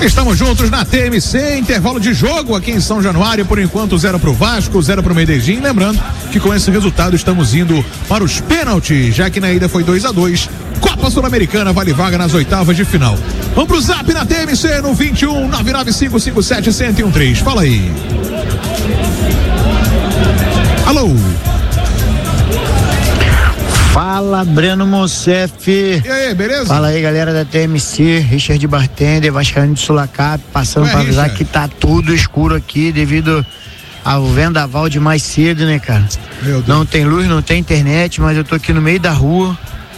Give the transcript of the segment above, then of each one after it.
Estamos juntos na TMC, intervalo de jogo aqui em São Januário, por enquanto 0 pro Vasco, 0 pro Medellín, lembrando que com esse resultado estamos indo para os pênaltis, já que na ida foi 2-2, Copa Sul-Americana vale vaga nas oitavas de final. Vamos pro zap na TMC no 21 995571013, fala aí. Alô. Fala, Breno Mocef. E aí, beleza? Fala aí, galera da TMC, Richard Bartender, Vascaíno de Sulacap, passando pra avisar que tá tudo escuro aqui devido ao vendaval de mais cedo, né, cara? Meu Deus. Não tem luz, não tem internet, mas eu tô aqui no meio da rua,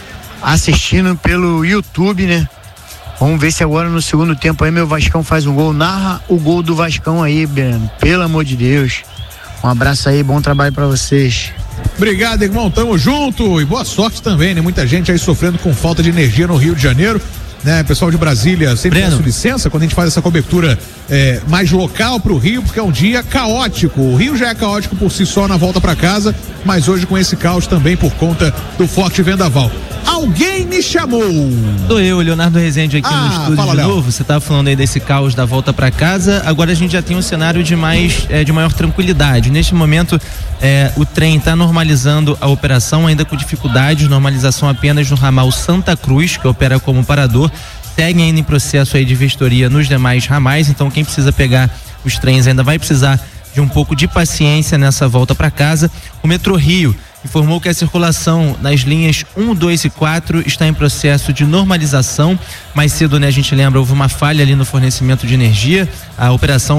assistindo pelo YouTube, né? Vamos ver se agora no segundo tempo aí meu Vascão faz um gol. Narra o gol do Vascão aí, Breno, pelo amor de Deus. Um abraço aí, bom trabalho pra vocês. Obrigado, irmão, tamo junto e boa sorte também, né? Muita gente aí sofrendo com falta de energia no Rio de Janeiro, né? Pessoal de Brasília sempre peço licença quando a gente faz essa cobertura mais local pro Rio, porque é um dia caótico. O Rio já é caótico por si só na volta pra casa, mas hoje com esse caos também por conta do forte vendaval. Alguém me chamou. Sou eu, Leonardo Rezende, aqui no estúdio de novo. Você estava falando aí desse caos da volta para casa. Agora a gente já tem um cenário de maior tranquilidade. Neste momento, o trem está normalizando a operação, ainda com dificuldades, normalização apenas no ramal Santa Cruz, que opera como parador. Segue ainda em processo aí de vistoria nos demais ramais. Então, quem precisa pegar os trens ainda vai precisar de um pouco de paciência nessa volta para casa. O Metrô Rio informou que a circulação nas linhas 1, 2 e 4 está em processo de normalização. Mais cedo, né, a gente lembra, houve uma falha ali no fornecimento de energia. A operação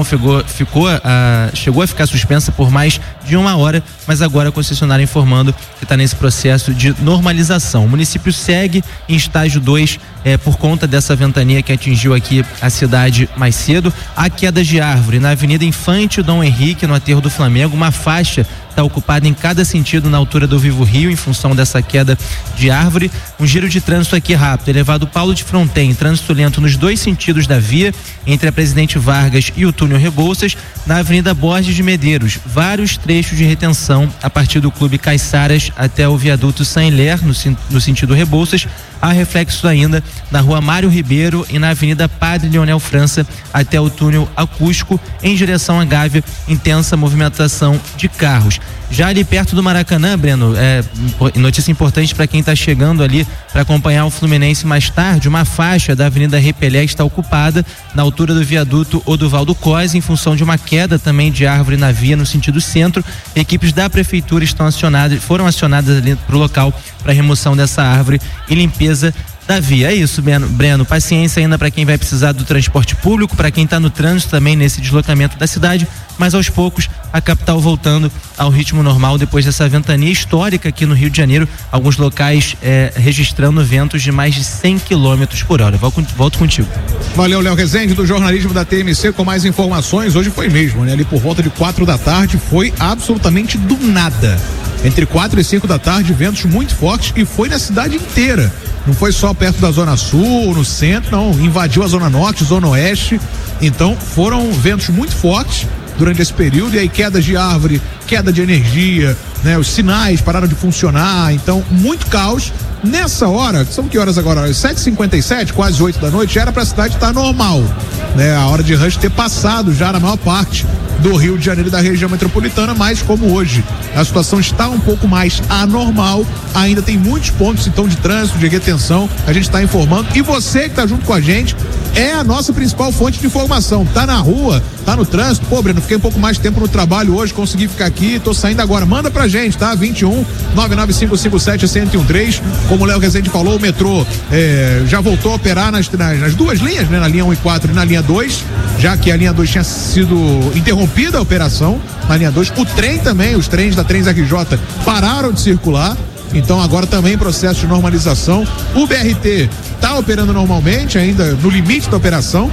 chegou a ficar suspensa por mais de 1 hora, mas agora a concessionária informando que está nesse processo de normalização. O município segue em estágio 2 por conta dessa ventania que atingiu aqui a cidade mais cedo. Há quedas de árvore na Avenida Infante Dom Henrique, no aterro do Flamengo. Uma faixa está ocupada em cada sentido na altura do Vivo Rio, em função dessa queda de árvore. Um giro de trânsito aqui rápido, elevado Paulo de Fronten, trânsito lento nos 2 sentidos da via, entre a Presidente Vargas e o túnel Rebouças. Na Avenida Borges de Medeiros, vários trechos de retenção a partir do Clube Caiçaras até o viaduto Saint-Hilaire, no sentido Rebouças. Há reflexo ainda na Rua Mário Ribeiro e na Avenida Padre Leonel França até o túnel Acústico, em direção à Gávea, intensa movimentação de carros. Já ali perto do Maracanã, Breno, notícia importante para quem está chegando ali para acompanhar o Fluminense mais tarde, uma faixa da Avenida Repelé está ocupada na altura do viaduto Oduvaldo Cosi, em função de uma queda também de árvore na via no sentido centro. Equipes da prefeitura foram acionadas ali para o local para remoção dessa árvore e limpeza da via. É isso, Breno. Paciência ainda para quem vai precisar do transporte público, para quem está no trânsito também nesse deslocamento da cidade, mas aos poucos a capital voltando ao ritmo normal depois dessa ventania histórica aqui no Rio de Janeiro, alguns locais registrando ventos de mais de 100 km por hora. Volto contigo. Valeu, Léo Rezende, do jornalismo da TMC, com mais informações. Hoje foi mesmo, né? Ali por volta de 4 da tarde, foi absolutamente do nada. Entre 4 e 5 da tarde, ventos muito fortes, e foi na cidade inteira. Não foi só perto da Zona Sul, no centro, não. Invadiu a Zona Norte, Zona Oeste. Então foram ventos muito fortes durante esse período, e aí quedas de árvore, queda de energia, né? Os sinais pararam de funcionar, então muito caos. Nessa hora, são que horas agora? 7h57, quase 8 da noite, já era pra cidade estar normal, né? A hora de rush ter passado já na maior parte do Rio de Janeiro e da região metropolitana, mas como hoje a situação está um pouco mais anormal, ainda tem muitos pontos então de trânsito, de retenção, a gente está informando, e você que está junto com a gente é a nossa principal fonte de informação. Tá na rua, tá no trânsito, pô, Breno, fiquei um pouco mais de tempo no trabalho hoje, consegui ficar aqui, tô saindo agora, manda pra gente, tá? 21 995571013. Como o Léo Rezende falou, o metrô já voltou a operar nas 2 linhas, né? Na linha 1 e 4 e na linha 2, já que a linha 2 tinha sido interrompida a operação na linha 2. O trem também, os trens da Trens RJ pararam de circular, então agora também em processo de normalização. O BRT está operando normalmente, ainda no limite da operação,